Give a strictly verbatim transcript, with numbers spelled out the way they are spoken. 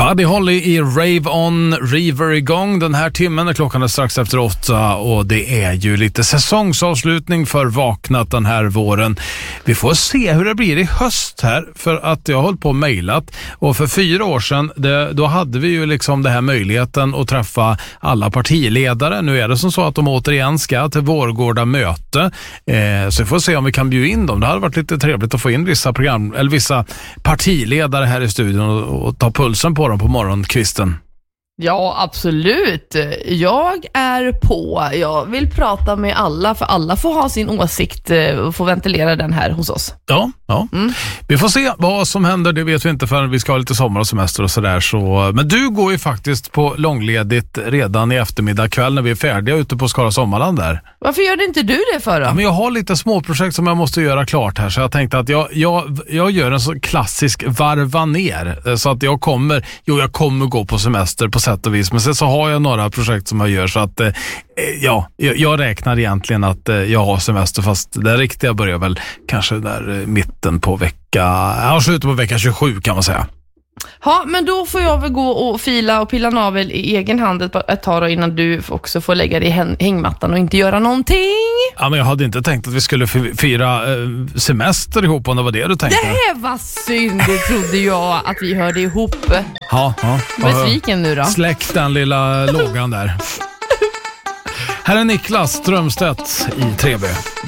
Buddy Holly i Rave On River igång den här timmen när klockan är strax efter åtta och det är ju lite säsongsavslutning för Vaknat den här våren. Vi får se hur det blir i höst här för att jag har hållit på och mejlat och för fyra år sedan det, då hade vi ju liksom det här möjligheten att träffa alla partiledare. Nu är det som så att de återigen ska till Vårgårda möte eh, så vi får se om vi kan bjuda in dem. Det hade varit lite trevligt att få in vissa program eller vissa partiledare här i studion och, och ta pulsen på dem på morgonkvisten. Ja, absolut. Jag är på. Jag vill prata med alla, för alla får ha sin åsikt och få ventilera den här hos oss. Ja, ja. Mm. Vi får se vad som händer, det vet vi inte förrän vi ska ha lite sommar och semester och sådär. Så. Men du går ju faktiskt på långledigt redan i eftermiddag kväll när vi är färdiga ute på Skara Sommarland där. Varför gör inte du det för då? Ja, men jag har lite småprojekt som jag måste göra klart här så jag tänkte att jag, jag, jag gör en så klassisk varva ner så att jag kommer, jo jag kommer gå på semester på sätt och vis, men sen så har jag några projekt som jag gör så att eh, ja, jag, jag räknar egentligen att eh, jag har semester fast det riktiga börjar väl kanske där eh, mitten på vecka, ja slutet på vecka tjugosju kan man säga. Ja, men då får jag väl gå och fila och pilla navel i egen hand ett, ett tag då, innan du också får lägga dig i häng- hängmattan och inte göra någonting. Ja, men jag hade inte tänkt att vi skulle fira eh, semester ihop om det var det du tänkte. Det var synd, det trodde jag att vi hörde ihop. Ja, ja. Besviken nu då. Släck den lilla lågan där. Här är Niklas Strömstedt i tre B.